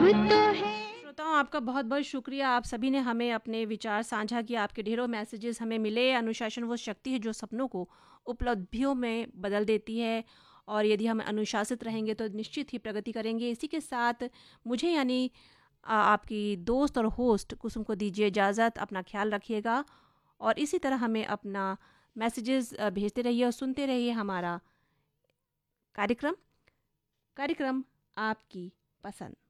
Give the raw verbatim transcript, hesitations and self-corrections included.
श्रोताओं, आपका बहुत बहुत शुक्रिया। आप सभी ने हमें अपने विचार साझा किए, आपके ढेरों मैसेजेस हमें मिले। अनुशासन वो शक्ति है जो सपनों को उपलब्धियों में बदल देती है, और यदि हम अनुशासित रहेंगे तो निश्चित ही प्रगति करेंगे। इसी के साथ मुझे यानी आ, आपकी दोस्त और होस्ट कुसुम को दीजिए इजाज़त। अपना ख्याल रखिएगा और इसी तरह हमें अपना मैसेजेस भेजते रहिए और सुनते रहिए हमारा कार्यक्रम कार्यक्रम आपकी पसंद।